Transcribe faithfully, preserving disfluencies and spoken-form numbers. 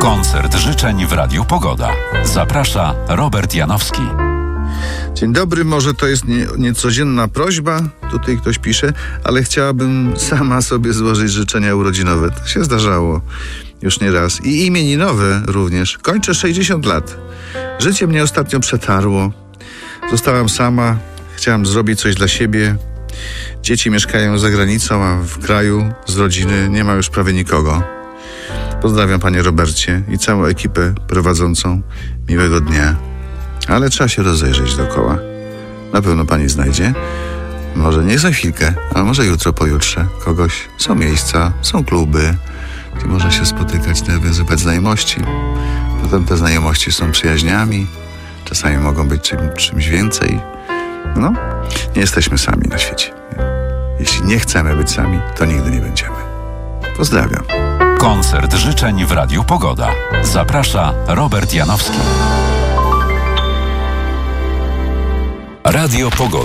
Koncert życzeń w Radiu Pogoda. Zaprasza Robert Janowski. Dzień dobry, może to jest nie, niecodzienna prośba, tutaj ktoś pisze, ale chciałabym sama sobie złożyć życzenia urodzinowe. To się zdarzało już nie raz. I imieninowe również. Kończę sześćdziesiąt lat. Życie mnie ostatnio przetarło. Zostałam sama, chciałam zrobić coś dla siebie. Dzieci mieszkają za granicą, a w kraju z rodziny nie ma już prawie nikogo. Pozdrawiam, panie Robercie, i całą ekipę prowadzącą. Miłego dnia. Ale trzeba się rozejrzeć dookoła. Na pewno pani znajdzie. Może nie za chwilkę, ale może jutro, pojutrze kogoś. Są miejsca, są kluby, gdzie można się spotykać, nawiązywać znajomości. Potem te znajomości są przyjaźniami. Czasami mogą być czym, czymś więcej. No, nie jesteśmy sami na świecie. Jeśli nie chcemy być sami, to nigdy nie będziemy. Pozdrawiam. Koncert życzeń w Radiu Pogoda. Zaprasza Robert Janowski. Radio Pogoda.